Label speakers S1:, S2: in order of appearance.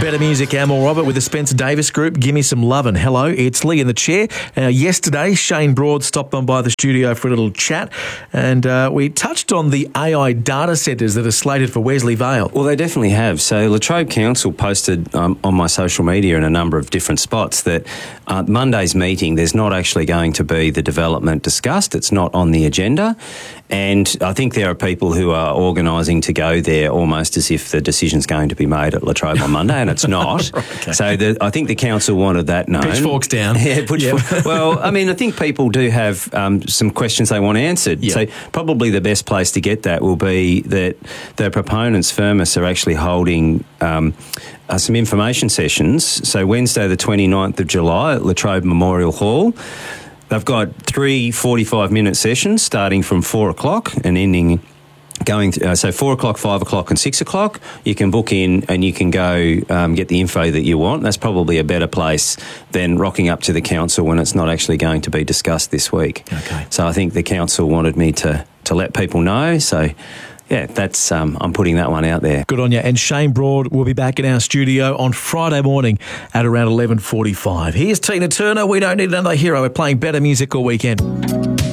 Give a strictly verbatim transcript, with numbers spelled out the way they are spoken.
S1: Better Music, Amal Robert with the Spencer Davis Group. Give me some lovin'. Hello, it's Lee in the chair. Uh, yesterday, Shane Broad stopped on by the studio for a little chat, and uh, we touched on the A I data centres that are slated for Wesley Vale.
S2: Well, they definitely have. So Latrobe Council posted um, on my social media in a number of different spots that uh, Monday's meeting, there's not actually going to be the development discussed. It's not on the agenda. And I think there are people who are organising to go there almost as if the decision's going to be made at Latrobe on Monday, and it's not.
S1: Okay.
S2: So the, I think the council wanted that known.
S1: Pitchforks down.
S2: Yeah, pitchforks. Yep. Well, I mean, I think people do have um, some questions they want answered.
S1: Yep.
S2: So probably the best place to get that will be that the proponents, Firmus, are actually holding um, uh, some information sessions. So Wednesday the twenty-ninth of July at Latrobe Memorial Hall. They've got three forty-five minute sessions starting from four o'clock and ending going th- uh, so four o'clock, five o'clock and six o'clock. You can book in and you can go um, get the info that you want. That's probably a better place than rocking up to the council when it's not actually going to be discussed this week.
S1: Okay.
S2: So I think the council wanted me to, to let people know. So yeah, that's um, I'm putting that one out there.
S1: Good on you. And Shane Broad will be back in our studio on Friday morning at around eleven forty-five. Here's Tina Turner. We don't need another hero. We're playing better music all weekend.